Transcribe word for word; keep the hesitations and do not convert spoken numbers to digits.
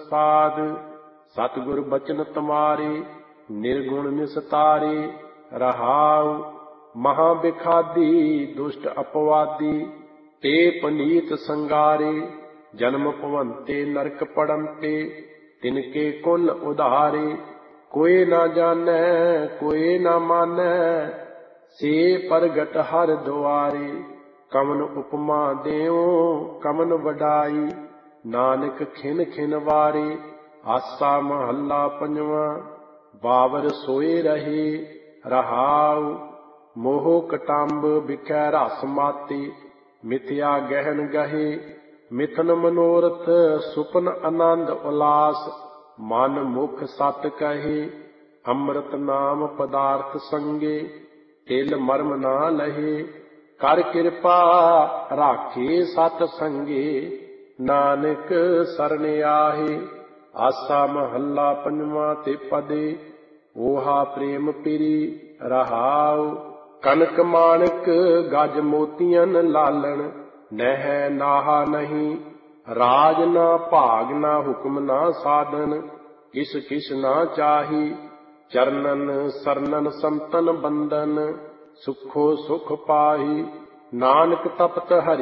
ਪ੍ਰਸਾਦ। ਸਤਿਗੁਰ ਬਚਨ ਤੁਮਾਰੇ ਨਿਰਗੁਣ ਨਿਸਤਾਰੇ। ਰਹਾਉ ਮਹਾ ਬਿਖਾਦੀ ਦੁਸ਼ਟ ਅਪਵਾਦੀ ਤੇ ਪਨੀਤ ਸੰਗਾਰੇ। ਜਨਮ ਭਵੰਤੇ ਨਰਕ ਪੜੰਤੇ ਤਿਨਕੇ ਕੁਲ ਉਧਾਰੇ। ਕੋਇ ਨਾ ਜਾਣੈ ਕੋਇ ਨਾ ਮਾਨੈ ਸੇ ਪ੍ਰਗਟ ਹਰਿ ਦੁਆਰੇ। ਕਵਨ ਉਪਮਾ ਦੇਉ ਕਵਨ ਵਡਾਈ ਨਾਨਕ ਖਿਨ ਖਿਨ ਵਾਰੇ। ਆਸਾ ਮਹੱਲਾ ਪੰਜਵਾਂ। ਬਾਵਰ ਸੋਏ ਰਹੇ। ਰਹਾਉ ਮੋਹ ਕਟੰਬ ਬਿਖੈ ਰਸ ਮਾਤੀ ਮਿਥਿਆ ਗਹਿਨ ਗਹੇ। ਮਿਥਨ ਮਨੋਰਥ ਸੁਪਨ ਆਨੰਦ ਉਲਾਸ ਮਨ ਮੁਖ ਸਤ ਕਹੇ। ਅੰਮ੍ਰਿਤ ਨਾਮ ਪਦਾਰਥ ਸੰਗੇ ਤਿਲ ਮਰਮ ਨਾ ਲਹੇ। ਕਰ ਕਿਰਪਾ ਰਾਖੇ ਸਤ ਸੰਗੇ ਨਾਨਕ ਸਰਣ ਆਹੇ। ਆਸਾ ਮਹੱਲਾ ਪੰਜਵਾਂ ਤੇ ਪਦੇ। ਓਹਾ ਪ੍ਰੇਮ ਪਿਰੀ। ਰਹਾਉ ਕਨਕ ਮਾਣਕ ਗਜ ਮੋਤੀਆਂ ਲਾਲਣ ਨਹਿ ਨਾਹਾ ਨਹੀਂ। ਰਾਜ ਨਾ ਭਾਗ ਨਾ ਹੁਕਮ ਨਾ ਸਾਧਨ ਕਿਸ ਕਿਸ ਨਾ ਚਾਹੀ। ਚਰਨਨ ਸਰਨਨ ਸੰਤਨ ਬੰਦਨ ਸੁਖੋ ਸੁਖ ਪਾਹੀ। ਨਾਨਕ ਤਪਤ ਹਰਿ